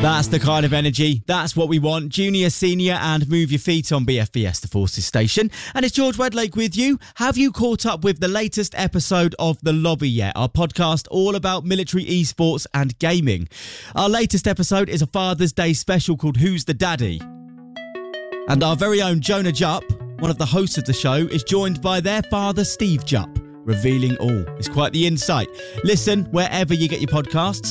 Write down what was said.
That's the kind of energy. That's what we want. Junior, senior, and move your feet on BFBS, the Forces station. And it's George Wedlake with you. Have you caught up with the latest episode of The Lobby yet? Our podcast all about military esports and gaming. Our latest episode is a Father's Day special called Who's the Daddy? And our very own Jonah Jupp, one of the hosts of the show, is joined by their father, Steve Jupp, revealing all. It's quite the insight. Listen wherever you get your podcasts.